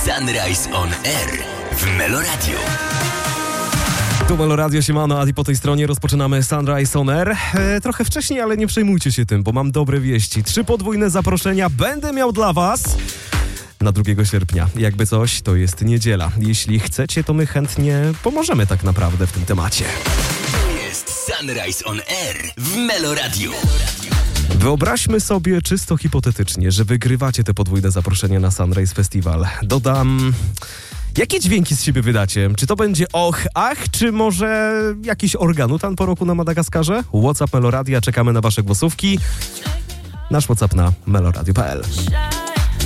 Sunrise on Air w Meloradio. Tu Meloradio, siemano, Adi po tej stronie. Rozpoczynamy Sunrise on Air. Trochę wcześniej, ale nie przejmujcie się tym, bo mam dobre wieści. 3 podwójne zaproszenia będę miał dla was na 2 sierpnia. Jakby coś, to jest niedziela. Jeśli chcecie, to my chętnie pomożemy tak naprawdę w tym temacie. To jest Sunrise on Air w Meloradio. Wyobraźmy sobie czysto hipotetycznie, że wygrywacie te podwójne zaproszenie na Sunrise Festival. Dodam... Jakie dźwięki z siebie wydacie? Czy to będzie och, ach, czy może jakiś organutan po roku na Madagaskarze? WhatsApp Meloradia, czekamy na wasze głosówki. Nasz WhatsApp na meloradio.pl.